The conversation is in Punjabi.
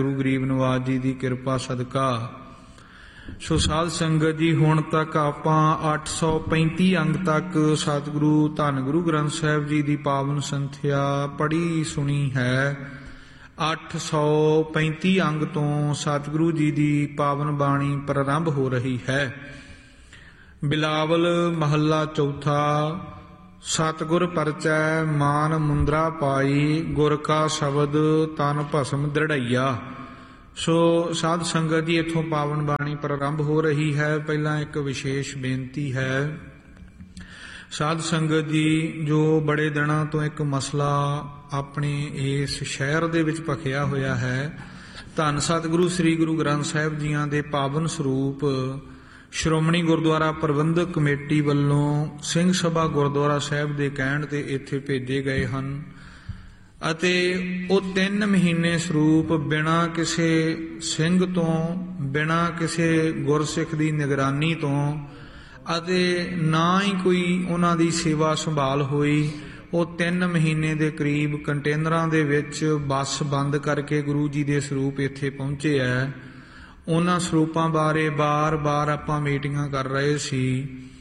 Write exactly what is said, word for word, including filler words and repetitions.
ਗੁਰੂ ਗਰੀਬ ਨਿਵਾਜ ਜੀ ਦੀ ਕਿਰਪਾ ਸਦਕਾ। ਸੋ ਸਾਧ ਸੰਗਤ ਜੀ, ਹੁਣ ਤੱਕ ਆਪਾਂ ਅੱਠ ਸੌ ਪੈਂਤੀ ਅੰਗ ਤੱਕ ਸਤਿਗੁਰੂ ਧੰਨ ਗੁਰੂ ਗ੍ਰੰਥ ਸਾਹਿਬ ਜੀ ਦੀ ਪਾਵਨ ਸੰਥਿਆ ਪੜ੍ਹੀ ਸੁਣੀ ਹੈ। ਅੱਠ ਸੌ ਪੈਂਤੀ ਅੰਗ ਤੋਂ ਸਤਿਗੁਰੂ ਜੀ ਦੀ ਪਾਵਨ ਬਾਣੀ ਪ੍ਰਾਰੰਭ ਹੋ ਰਹੀ ਹੈ। ਬਿਲਾਵਲ ਮਹੱਲਾ ਚੌਥਾ। ਸਤਿਗੁਰ ਪਰਚੈ ਮਾਨ ਮੁੰਦਰਾ ਪਾਈ, ਗੁਰ ਕਾ ਸ਼ਬਦ ਤਨ ਭਸਮ ਦ੍ਰਿੜਈਆ। ਸੋ ਸਾਧ ਸੰਗਤ ਜੀ, ਇੱਥੋਂ ਪਾਵਨ ਬਾਣੀ ਪ੍ਰਾਰੰਭ ਹੋ ਰਹੀ ਹੈ। ਪਹਿਲਾਂ ਇੱਕ ਵਿਸ਼ੇਸ਼ ਬੇਨਤੀ ਹੈ। ਸਾਧ ਸੰਗਤ ਜੀ, ਜੋ ਬੜੇ ਦਿਨਾਂ ਤੋਂ ਇੱਕ ਮਸਲਾ ਆਪਣੇ ਇਸ ਸ਼ਹਿਰ ਦੇ ਵਿੱਚ ਭਖਿਆ ਹੋਇਆ ਹੈ, ਧੰਨ ਸਤਿਗੁਰੂ ਸ੍ਰੀ ਗੁਰੂ ਗ੍ਰੰਥ ਸਾਹਿਬ ਜੀਆਂ ਦੇ ਪਾਵਨ ਸਰੂਪ ਸ਼੍ਰੋਮਣੀ ਗੁਰਦੁਆਰਾ ਪ੍ਰਬੰਧਕ ਕਮੇਟੀ ਵੱਲੋਂ ਸਿੰਘ ਸਭਾ ਗੁਰਦੁਆਰਾ ਸਾਹਿਬ ਦੇ ਕਹਿਣ ਤੇ ਇੱਥੇ ਭੇਜੇ ਗਏ ਹਨ ਅਤੇ ਉਹ ਤਿੰਨ ਮਹੀਨੇ ਸਰੂਪ ਬਿਨਾਂ ਕਿਸੇ ਸਿੰਘ ਤੋਂ, ਬਿਨਾਂ ਕਿਸੇ ਗੁਰਸਿੱਖ ਦੀ ਨਿਗਰਾਨੀ ਤੋਂ ਅਤੇ ਨਾ ਹੀ ਕੋਈ ਉਹਨਾਂ ਦੀ ਸੇਵਾ ਸੰਭਾਲ ਹੋਈ, ਉਹ ਤਿੰਨ ਮਹੀਨੇ ਦੇ ਕਰੀਬ ਕੰਟੇਨਰਾਂ ਦੇ ਵਿੱਚ ਬੱਸ ਬੰਦ ਕਰਕੇ ਗੁਰੂ ਜੀ ਦੇ ਸਰੂਪ ਇੱਥੇ ਪਹੁੰਚੇ ਹੈ। ਉਹਨਾਂ ਸਰੂਪਾਂ ਬਾਰੇ ਬਾਰ-ਬਾਰ ਆਪਾਂ ਮੀਟਿੰਗਾਂ ਕਰ ਰਹੇ ਸੀ